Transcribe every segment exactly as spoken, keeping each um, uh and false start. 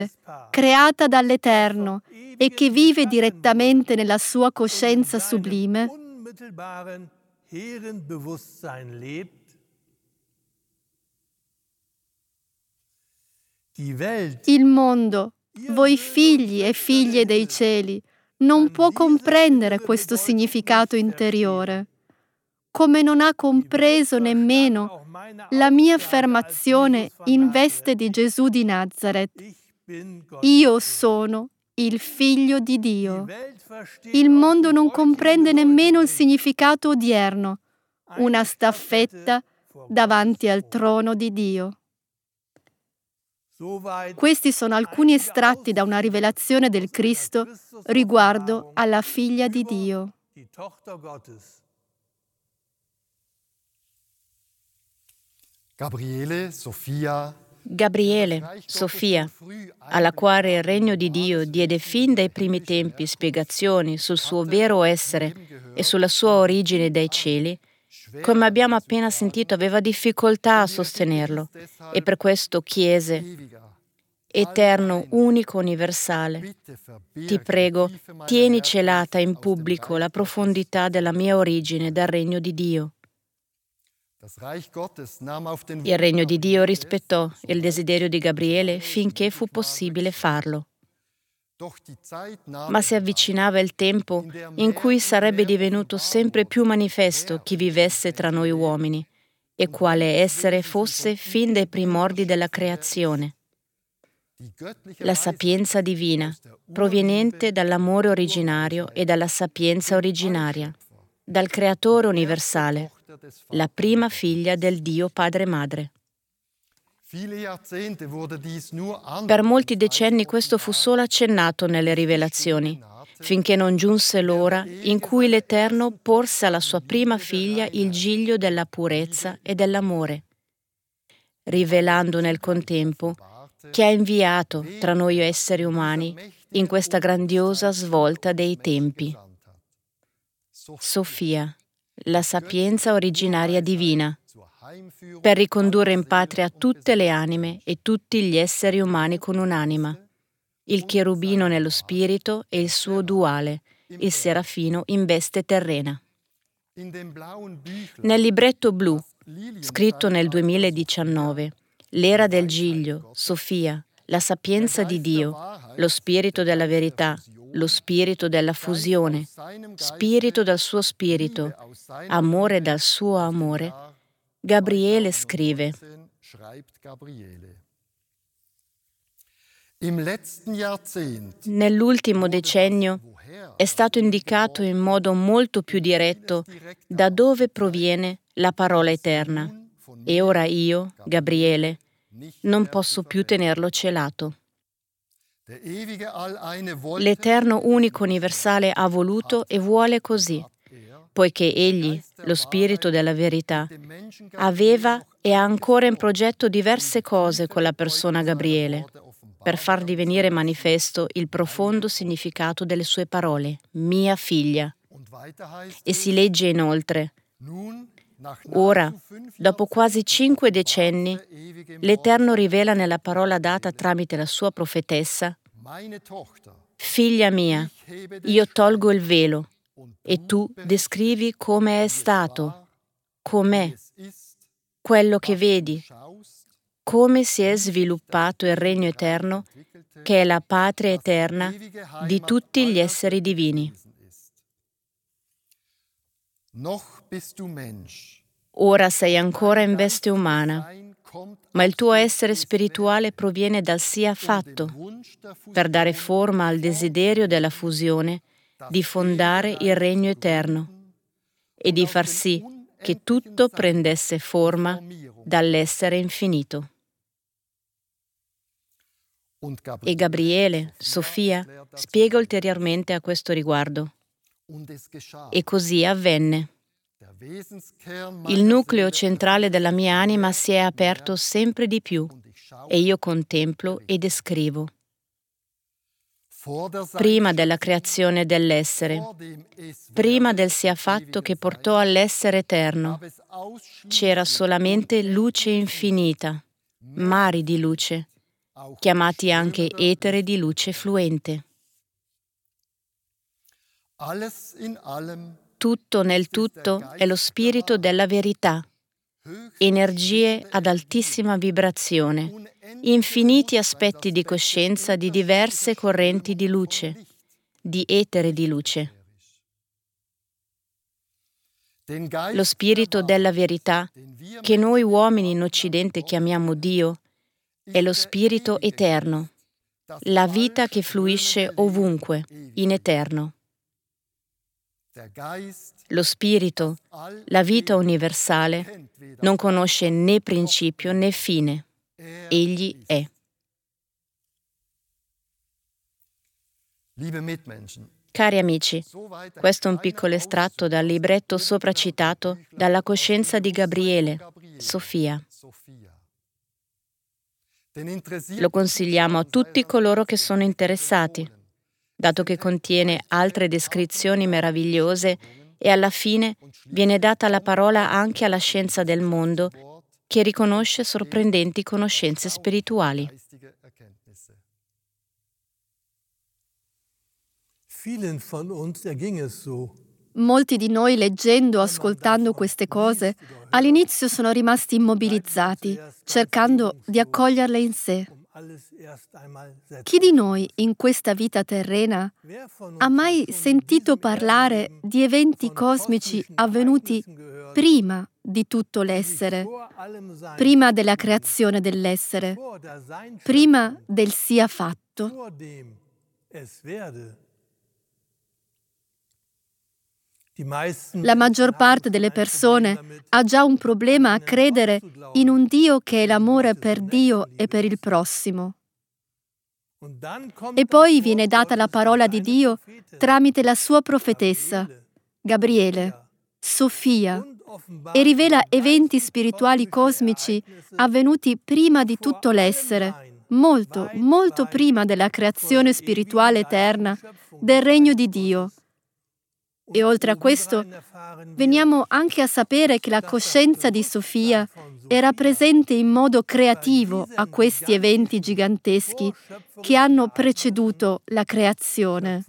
creata dall'Eterno e che vive direttamente nella sua coscienza sublime, il mondo, voi figli e figlie dei cieli, non può comprendere questo significato interiore, come non ha compreso nemmeno la mia affermazione in veste di Gesù di Nazaret. Io sono il Figlio di Dio. Il mondo non comprende nemmeno il significato odierno, una staffetta davanti al trono di Dio. Questi sono alcuni estratti da una rivelazione del Cristo riguardo alla Figlia di Dio. Gabriele, Sofia, Gabriele, Sofia, alla quale il regno di Dio diede fin dai primi tempi spiegazioni sul suo vero essere e sulla sua origine dai cieli, come abbiamo appena sentito, aveva difficoltà a sostenerlo e per questo chiese: Eterno, unico, universale, ti prego, tieni celata in pubblico la profondità della mia origine dal regno di Dio. Il regno di Dio rispettò il desiderio di Gabriele finché fu possibile farlo. Ma si avvicinava il tempo in cui sarebbe divenuto sempre più manifesto chi vivesse tra noi uomini e quale essere fosse fin dai primordi della creazione. La sapienza divina, proveniente dall'amore originario e dalla sapienza originaria, dal Creatore universale, la prima figlia del Dio Padre Madre. Per molti decenni questo fu solo accennato nelle rivelazioni, finché non giunse l'ora in cui l'Eterno porse alla sua prima figlia il giglio della purezza e dell'amore, rivelando nel contempo che ha inviato tra noi esseri umani in questa grandiosa svolta dei tempi. Sofia, la sapienza originaria divina, per ricondurre in patria tutte le anime e tutti gli esseri umani con un'anima, il cherubino nello spirito e il suo duale, il serafino in veste terrena. Nel libretto blu, scritto nel duemiladiciannove, l'era del giglio, Sofia, la sapienza di Dio, lo spirito della verità, lo spirito della fusione, spirito dal suo spirito, amore dal suo amore, Gabriele scrive: nell'ultimo decennio è stato indicato in modo molto più diretto da dove proviene la parola eterna, e ora io, Gabriele, non posso più tenerlo celato. L'Eterno unico universale ha voluto e vuole così, poiché Egli, lo Spirito della verità, aveva e ha ancora in progetto diverse cose con la persona Gabriele, per far divenire manifesto il profondo significato delle sue parole, mia figlia. E si legge inoltre: ora, dopo quasi cinque decenni, l'Eterno rivela nella parola data tramite la sua profetessa: figlia mia, io tolgo il velo e tu descrivi come è stato, com'è, quello che vedi, come si è sviluppato il regno eterno, che è la patria eterna di tutti gli esseri divini. Ora sei ancora in veste umana, ma il tuo essere spirituale proviene dal sia fatto, per dare forma al desiderio della fusione di fondare il regno eterno e di far sì che tutto prendesse forma dall'essere infinito. E Gabriele, Sofia, spiega ulteriormente a questo riguardo. E così avvenne. Il nucleo centrale della mia anima si è aperto sempre di più e io contemplo e descrivo. Prima della creazione dell'essere, prima del sia fatto che portò all'essere eterno, c'era solamente luce infinita, mari di luce, chiamati anche etere di luce fluente. Tutto nel tutto è lo spirito della verità, energie ad altissima vibrazione, infiniti aspetti di coscienza di diverse correnti di luce, di etere di luce. Lo spirito della verità, che noi uomini in Occidente chiamiamo Dio, è lo spirito eterno, la vita che fluisce ovunque, in eterno. Lo spirito, la vita universale, non conosce né principio né fine. Egli è. Cari amici, questo è un piccolo estratto dal libretto sopracitato dalla coscienza di Gabriele, Sofia. Lo consigliamo a tutti coloro che sono interessati, dato che contiene altre descrizioni meravigliose e alla fine viene data la parola anche alla scienza del mondo, che riconosce sorprendenti conoscenze spirituali. Molti di noi, leggendo o ascoltando queste cose, all'inizio sono rimasti immobilizzati, cercando di accoglierle in sé. Chi di noi in questa vita terrena ha mai sentito parlare di eventi cosmici avvenuti prima di tutto l'essere, prima della creazione dell'essere, prima del sia fatto? La maggior parte delle persone ha già un problema a credere in un Dio che è l'amore per Dio e per il prossimo. E poi viene data la parola di Dio tramite la sua profetessa, Gabriele, Sofia, e rivela eventi spirituali cosmici avvenuti prima di tutto l'essere, molto, molto prima della creazione spirituale eterna del regno di Dio. E oltre a questo, veniamo anche a sapere che la coscienza di Sofia era presente in modo creativo a questi eventi giganteschi che hanno preceduto la creazione.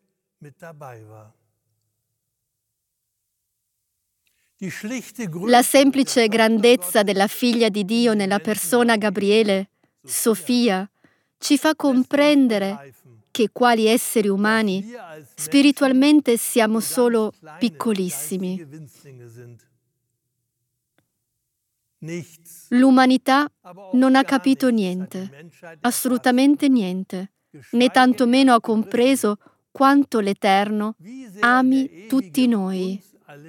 La semplice grandezza della figlia di Dio nella persona Gabriele, Sofia, ci fa comprendere che quali esseri umani spiritualmente siamo solo piccolissimi. L'umanità non ha capito niente, assolutamente niente, né tantomeno ha compreso quanto l'Eterno ami tutti noi.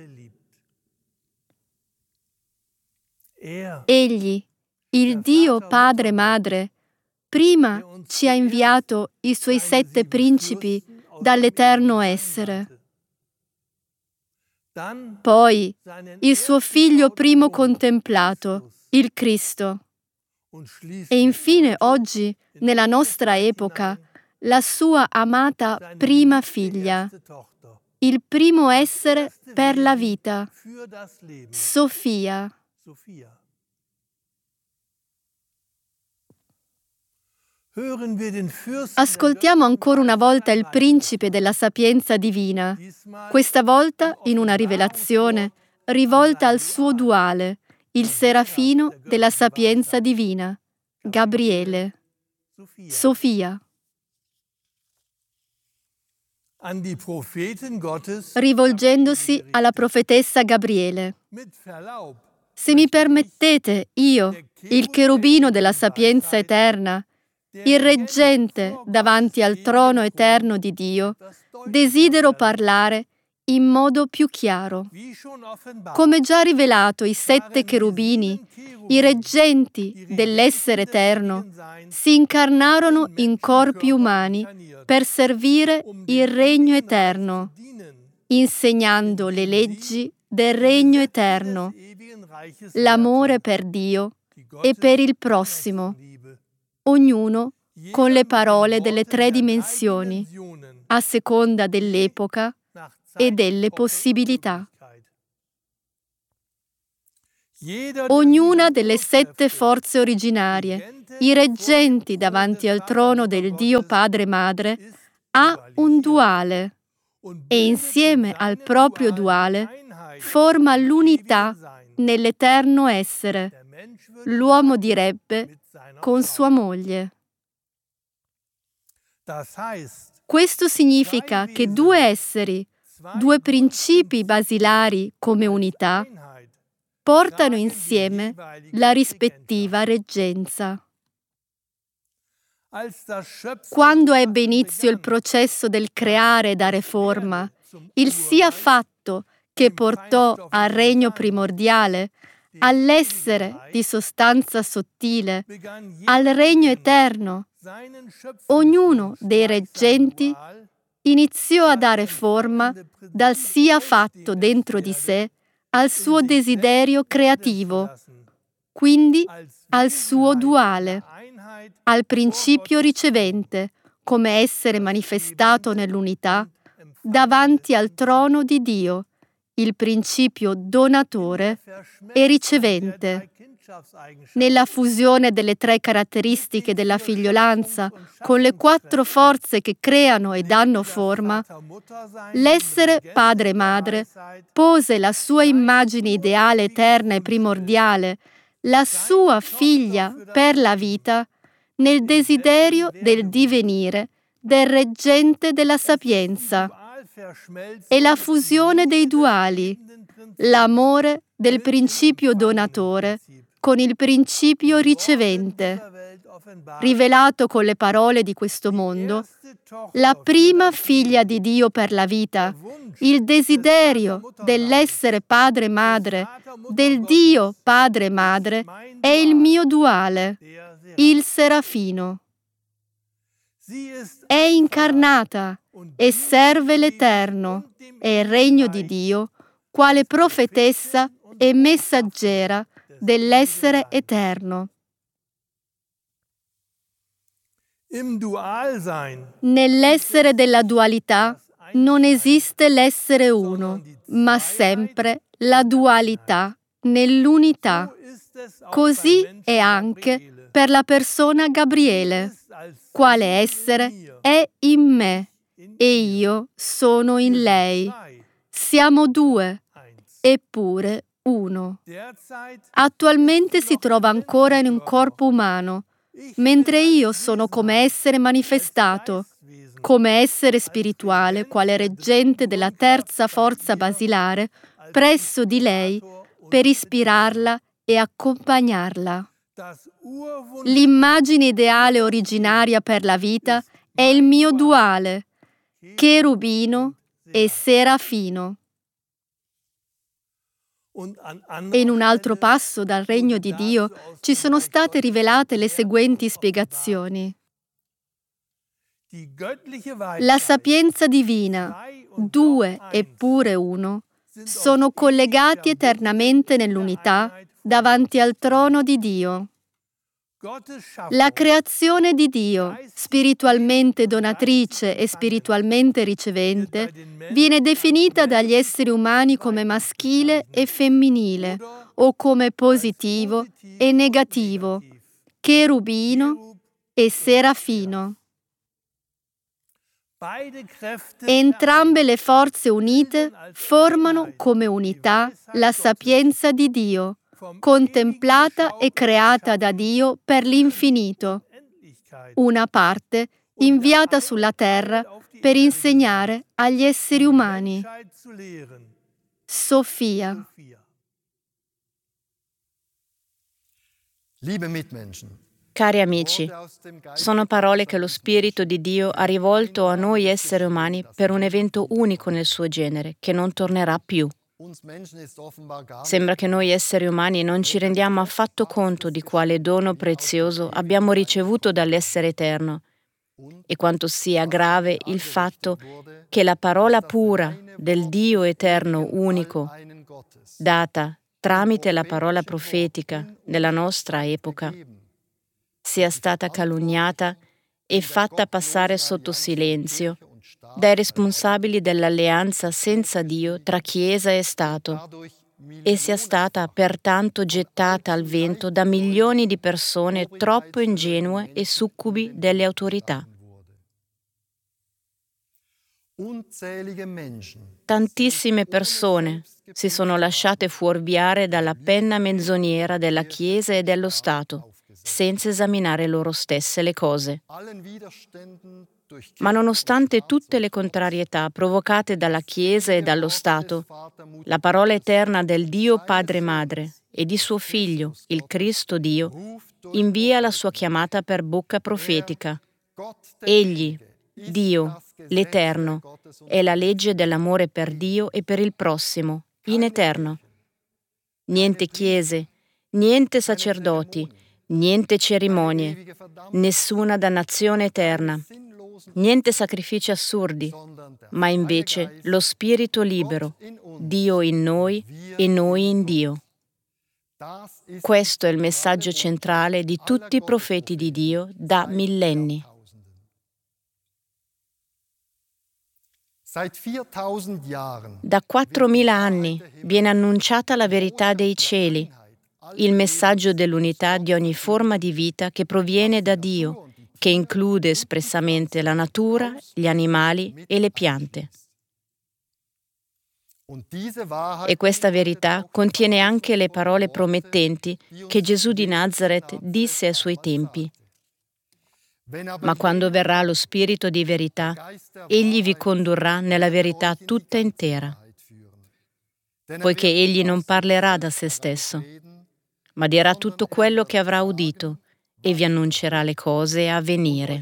Egli, il Dio Padre e Madre, prima ci ha inviato i suoi sette principi dall'eterno essere. Poi il suo figlio primo contemplato, il Cristo. E infine oggi, nella nostra epoca, la sua amata prima figlia, il primo essere per la vita, Sofia. Ascoltiamo ancora una volta il principe della sapienza divina, questa volta in una rivelazione rivolta al suo duale, il serafino della sapienza divina, Gabriele, Sofia. Rivolgendosi alla profetessa Gabriele: se mi permettete, io, il cherubino della sapienza eterna, il reggente davanti al trono eterno di Dio, desidero parlare in modo più chiaro. Come già rivelato i sette cherubini, i reggenti dell'essere eterno, si incarnarono in corpi umani per servire il regno eterno, insegnando le leggi del regno eterno, l'amore per Dio e per il prossimo, ognuno con le parole delle tre dimensioni, a seconda dell'epoca e delle possibilità. Ognuna delle sette forze originarie, i reggenti davanti al trono del Dio Padre Madre, ha un duale e insieme al proprio duale forma l'unità nell'eterno essere. L'uomo direbbe con sua moglie. Questo significa che due esseri, due principi basilari come unità, portano insieme la rispettiva reggenza. Quando ebbe inizio il processo del creare e dare forma, il sia fatto che portò al regno primordiale, all'essere di sostanza sottile, al regno eterno, ognuno dei reggenti iniziò a dare forma dal sia fatto dentro di sé al suo desiderio creativo, quindi al suo duale, al principio ricevente, come essere manifestato nell'unità, davanti al trono di Dio, il principio donatore e ricevente. Nella fusione delle tre caratteristiche della figliolanza con le quattro forze che creano e danno forma, l'essere padre e madre pose la sua immagine ideale, eterna e primordiale, la sua figlia per la vita, nel desiderio del divenire del reggente della sapienza, e la fusione dei duali, l'amore del principio donatore con il principio ricevente, rivelato con le parole di questo mondo, la prima figlia di Dio per la vita, il desiderio dell'essere padre e madre, del Dio padre e madre, è il mio duale, il serafino. È incarnata e serve l'Eterno e il regno di Dio, quale profetessa e messaggera dell'essere eterno. Nell'essere della dualità non esiste l'essere uno, ma sempre la dualità nell'unità. Così è anche per la persona Gabriele, quale essere è in me e io sono in lei. Siamo due, eppure uno. Attualmente si trova ancora in un corpo umano, mentre io sono come essere manifestato, come essere spirituale, quale reggente della terza forza basilare, presso di lei per ispirarla e accompagnarla. L'immagine ideale originaria per la vita è il mio duale, cherubino e serafino. E in un altro passo dal regno di Dio ci sono state rivelate le seguenti spiegazioni. La sapienza divina, due eppure uno, sono collegati eternamente nell'unità davanti al trono di Dio. La creazione di Dio, spiritualmente donatrice e spiritualmente ricevente, viene definita dagli esseri umani come maschile e femminile, o come positivo e negativo, cherubino e serafino. Entrambe le forze unite formano come unità la sapienza di Dio, contemplata e creata da Dio per l'infinito, una parte inviata sulla terra per insegnare agli esseri umani. Sofia. Cari amici, sono parole che lo Spirito di Dio ha rivolto a noi esseri umani per un evento unico nel suo genere, che non tornerà più. Sembra che noi esseri umani non ci rendiamo affatto conto di quale dono prezioso abbiamo ricevuto dall'essere eterno e quanto sia grave il fatto che la parola pura del Dio eterno unico, data tramite la parola profetica della nostra epoca, sia stata calunniata e fatta passare sotto silenzio dai responsabili dell'alleanza senza Dio tra Chiesa e Stato, e sia stata pertanto gettata al vento da milioni di persone troppo ingenue e succubi delle autorità. Tantissime persone si sono lasciate fuorviare dalla penna menzognera della Chiesa e dello Stato, senza esaminare loro stesse le cose. Ma nonostante tutte le contrarietà provocate dalla Chiesa e dallo Stato, la parola eterna del Dio Padre Madre e di suo Figlio, il Cristo Dio, invia la sua chiamata per bocca profetica. Egli, Dio, l'Eterno, è la legge dell'amore per Dio e per il prossimo, in eterno. Niente chiese, niente sacerdoti, niente cerimonie, nessuna dannazione eterna, niente sacrifici assurdi, ma invece lo Spirito libero, Dio in noi e noi in Dio. Questo è il messaggio centrale di tutti i profeti di Dio da millenni. Da quattromila anni viene annunciata la verità dei cieli, il messaggio dell'unità di ogni forma di vita che proviene da Dio, che include espressamente la natura, gli animali e le piante. E questa verità contiene anche le parole promettenti che Gesù di Nazaret disse ai suoi tempi. Ma quando verrà lo Spirito di verità, egli vi condurrà nella verità tutta intera, poiché egli non parlerà da se stesso, ma dirà tutto quello che avrà udito e vi annuncerà le cose a venire.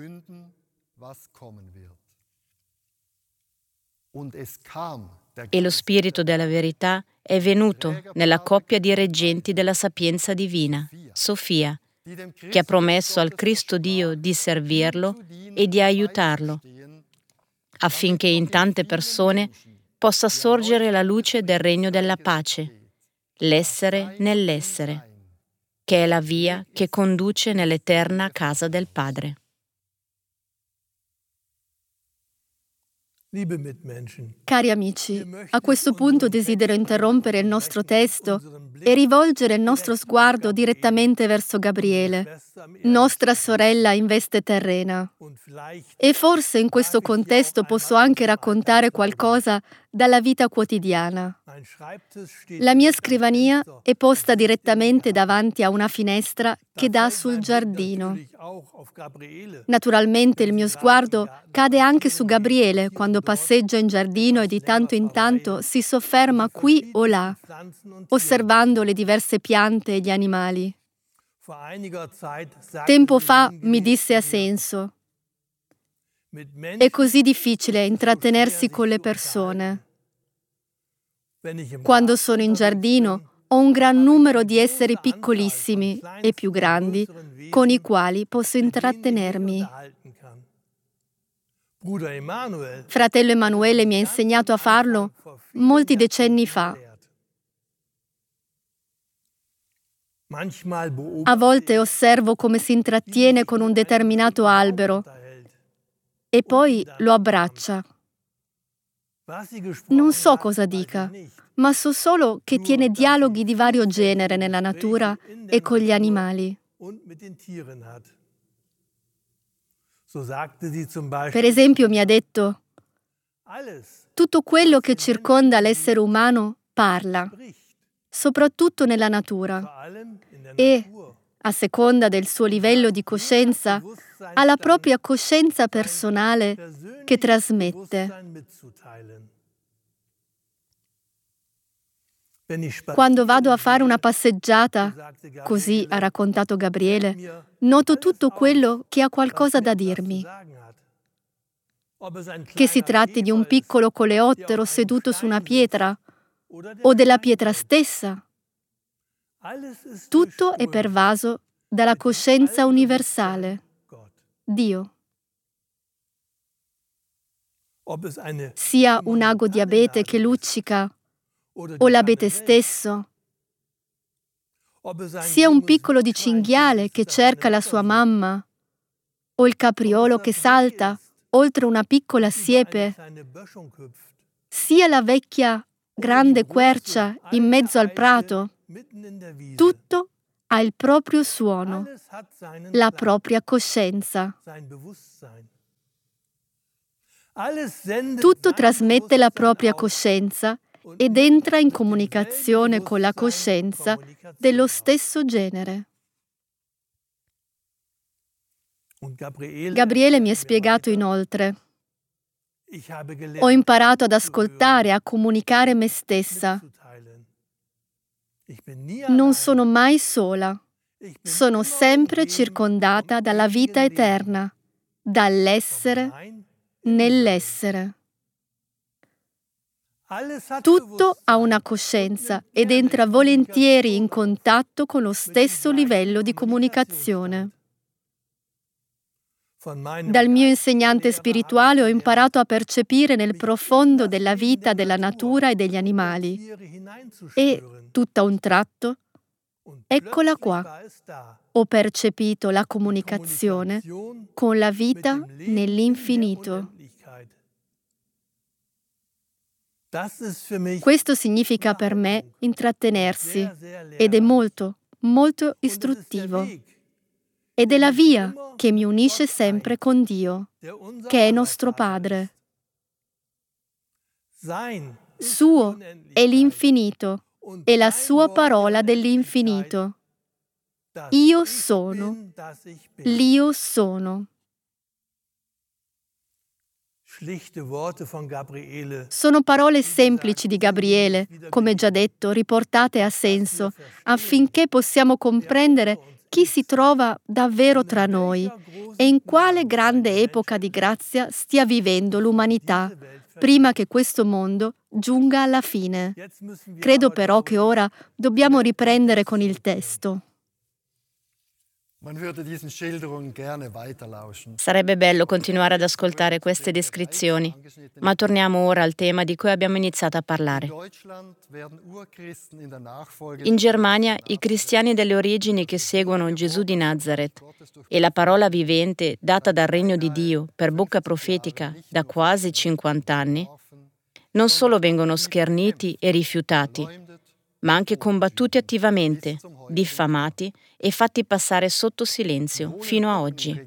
E lo Spirito della verità è venuto nella coppia di reggenti della sapienza divina, Sofia, che ha promesso al Cristo Dio di servirlo e di aiutarlo, affinché in tante persone possa sorgere la luce del regno della pace, l'essere nell'essere, che è la via che conduce nell'eterna casa del Padre. Cari amici, a questo punto desidero interrompere il nostro testo e rivolgere il nostro sguardo direttamente verso Gabriele, nostra sorella in veste terrena. E forse in questo contesto posso anche raccontare qualcosa dalla vita quotidiana. La mia scrivania è posta direttamente davanti a una finestra che dà sul giardino. Naturalmente il mio sguardo cade anche su Gabriele quando passeggia in giardino e di tanto in tanto si sofferma qui o là, osservando le diverse piante e gli animali. Tempo fa mi disse a senso: è così difficile intrattenersi con le persone. Quando sono in giardino ho un gran numero di esseri piccolissimi e più grandi con i quali posso intrattenermi. Fratello Emanuele mi ha insegnato a farlo molti decenni fa. A volte osservo come si intrattiene con un determinato albero e poi lo abbraccia. Non so cosa dica, ma so solo che tiene dialoghi di vario genere nella natura e con gli animali. Per esempio mi ha detto: tutto quello che circonda l'essere umano parla, soprattutto nella natura, e, a seconda del suo livello di coscienza, ha la propria coscienza personale che trasmette. Quando vado a fare una passeggiata, così ha raccontato Gabriele, noto tutto quello che ha qualcosa da dirmi. Che si tratti di un piccolo coleottero seduto su una pietra o della pietra stessa, tutto è pervaso dalla coscienza universale, Dio. Sia un ago di abete che luccica, o l'abete stesso, sia un piccolo di cinghiale che cerca la sua mamma, o il capriolo che salta oltre una piccola siepe, sia la vecchia grande quercia in mezzo al prato. Tutto ha il proprio suono, la propria coscienza. Tutto trasmette la propria coscienza ed entra in comunicazione con la coscienza dello stesso genere. Gabriele mi ha spiegato inoltre: ho imparato ad ascoltare e a comunicare me stessa. Non sono mai sola. Sono sempre circondata dalla vita eterna, dall'essere nell'essere. Tutto ha una coscienza ed entra volentieri in contatto con lo stesso livello di comunicazione. Dal mio insegnante spirituale ho imparato a percepire nel profondo della vita della natura e degli animali. E, tutto a un tratto, eccola qua. Ho percepito la comunicazione con la vita nell'infinito. Questo significa per me intrattenersi ed è molto, molto istruttivo. Ed è la via che mi unisce sempre con Dio, che è nostro Padre. Suo è l'infinito e la sua parola dell'infinito. Io sono, l'Io sono. Sono parole semplici di Gabriele, come già detto, riportate a senso, affinché possiamo comprendere chi si trova davvero tra noi e in quale grande epoca di grazia stia vivendo l'umanità, prima che questo mondo giunga alla fine. Credo però che ora dobbiamo riprendere con il testo. Sarebbe bello continuare ad ascoltare queste descrizioni, ma torniamo ora al tema di cui abbiamo iniziato a parlare. In Germania, i cristiani delle origini che seguono Gesù di Nazareth e la parola vivente data dal Regno di Dio per bocca profetica da quasi cinquanta anni, non solo vengono scherniti e rifiutati, ma anche combattuti attivamente, diffamati e fatti passare sotto silenzio fino a oggi.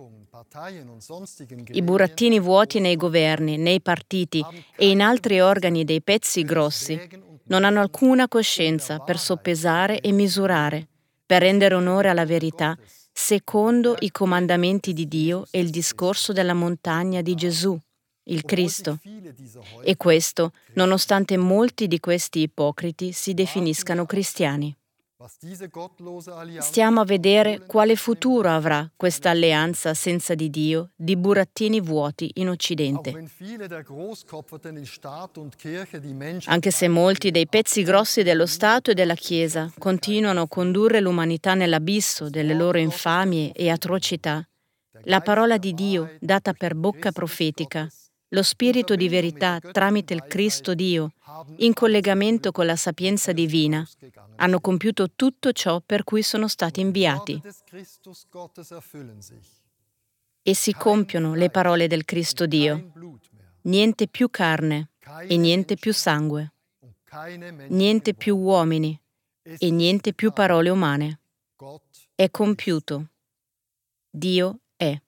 I burattini vuoti nei governi, nei partiti e in altri organi dei pezzi grossi non hanno alcuna coscienza per soppesare e misurare, per rendere onore alla verità, secondo i comandamenti di Dio e il discorso della montagna di Gesù, il Cristo. E questo nonostante molti di questi ipocriti si definiscano cristiani. Stiamo a vedere quale futuro avrà questa alleanza senza di Dio di burattini vuoti in Occidente. Anche se molti dei pezzi grossi dello Stato e della Chiesa continuano a condurre l'umanità nell'abisso delle loro infamie e atrocità, la parola di Dio data per bocca profetica, lo spirito di verità tramite il Cristo Dio, in collegamento con la sapienza divina, hanno compiuto tutto ciò per cui sono stati inviati. E si compiono le parole del Cristo Dio. Niente più carne e niente più sangue. Niente più uomini e niente più parole umane. È compiuto. Dio è.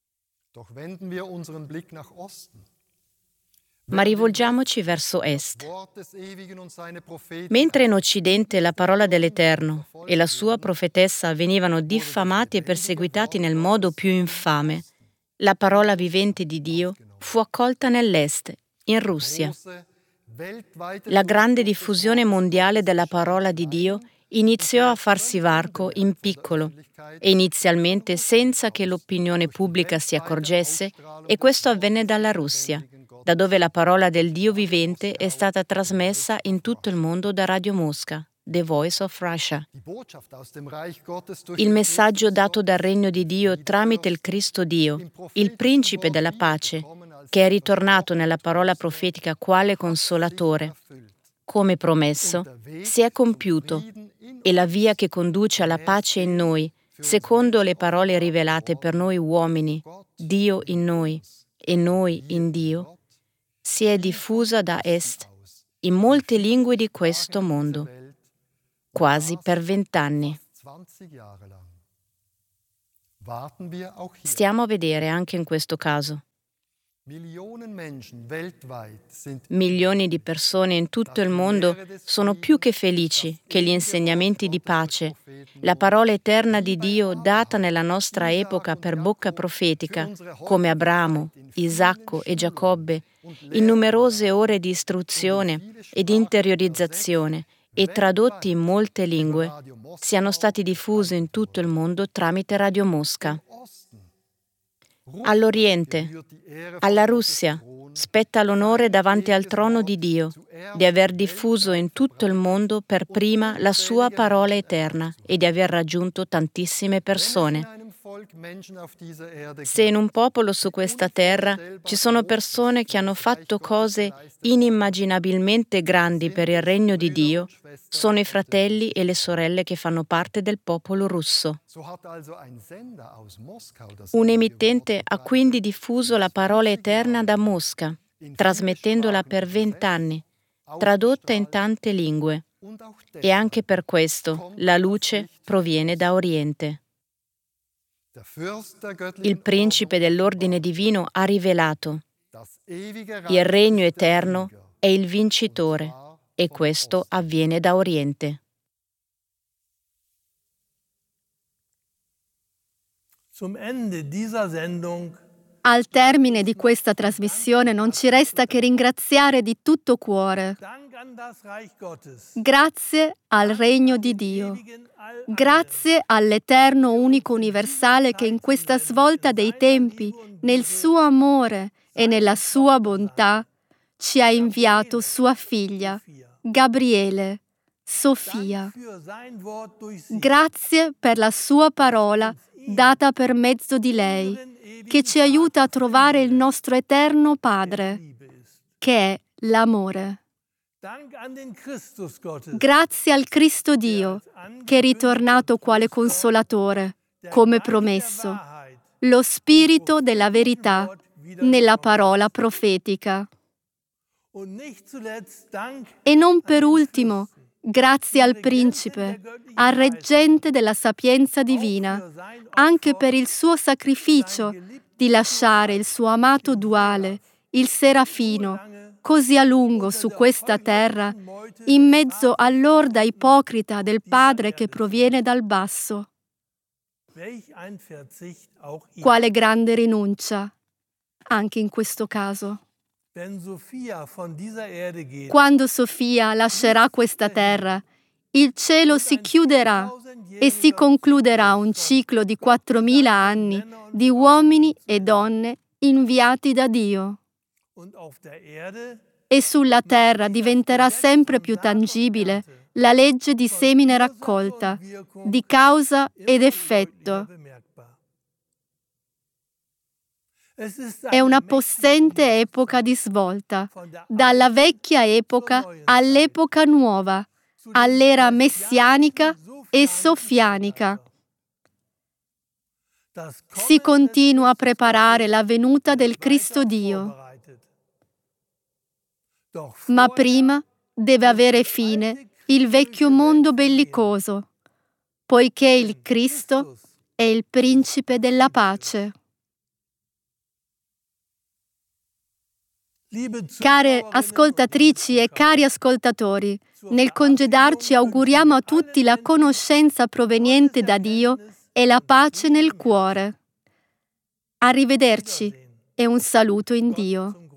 Ma rivolgiamoci verso est. Mentre in Occidente la parola dell'Eterno e la sua profetessa venivano diffamati e perseguitati nel modo più infame, la parola vivente di Dio fu accolta nell'est, in Russia. La grande diffusione mondiale della parola di Dio iniziò a farsi varco in piccolo e inizialmente senza che l'opinione pubblica si accorgesse, e questo avvenne dalla Russia, da dove la parola del Dio vivente è stata trasmessa in tutto il mondo da Radio Mosca, The Voice of Russia. Il messaggio dato dal Regno di Dio tramite il Cristo Dio, il Principe della pace, che è ritornato nella parola profetica quale consolatore, come promesso, si è compiuto, e la via che conduce alla pace in noi, secondo le parole rivelate per noi uomini, Dio in noi e noi in Dio, si è diffusa da est in molte lingue di questo mondo, quasi per vent'anni. Stiamo a vedere anche in questo caso. Milioni di persone in tutto il mondo sono più che felici che gli insegnamenti di pace, la parola eterna di Dio data nella nostra epoca per bocca profetica, come Abramo, Isacco e Giacobbe, in numerose ore di istruzione e di interiorizzazione e tradotti in molte lingue, siano stati diffusi in tutto il mondo tramite Radio Mosca. All'Oriente, alla Russia, spetta l'onore davanti al trono di Dio di aver diffuso in tutto il mondo per prima la sua parola eterna e di aver raggiunto tantissime persone. Se in un popolo su questa terra ci sono persone che hanno fatto cose inimmaginabilmente grandi per il regno di Dio, sono i fratelli e le sorelle che fanno parte del popolo russo. Un emittente ha quindi diffuso la parola eterna da Mosca, trasmettendola per vent'anni, tradotta in tante lingue. E anche per questo la luce proviene da Oriente. Il principe dell'ordine divino ha rivelato: il regno eterno è il vincitore, e questo avviene da Oriente. Al termine di questa trasmissione non ci resta che ringraziare di tutto cuore. Grazie al Regno di Dio. Grazie all'Eterno Unico Universale che in questa svolta dei tempi, nel suo amore e nella sua bontà, ci ha inviato sua figlia, Gabriele, Sofia. Grazie per la sua parola data per mezzo di lei, che ci aiuta a trovare il nostro eterno Padre, che è l'amore. Grazie al Cristo Dio, che è ritornato quale consolatore, come promesso, lo Spirito della verità nella parola profetica. E non per ultimo, grazie al Principe, al Reggente della sapienza divina, anche per il suo sacrificio di lasciare il suo amato duale, il Serafino, così a lungo su questa terra, in mezzo all'orda ipocrita del Padre che proviene dal basso. Quale grande rinuncia, anche in questo caso. Quando Sofia lascerà questa terra, il cielo si chiuderà e si concluderà un ciclo di quattromila anni di uomini e donne inviati da Dio. E sulla terra diventerà sempre più tangibile la legge di semine raccolta, di causa ed effetto. È una possente epoca di svolta, dalla vecchia epoca all'epoca nuova, all'era messianica e sofianica. Si continua a preparare la venuta del Cristo Dio. Ma prima deve avere fine il vecchio mondo bellicoso, poiché il Cristo è il Principe della pace. Care ascoltatrici e cari ascoltatori, nel congedarci auguriamo a tutti la conoscenza proveniente da Dio e la pace nel cuore. Arrivederci e un saluto in Dio.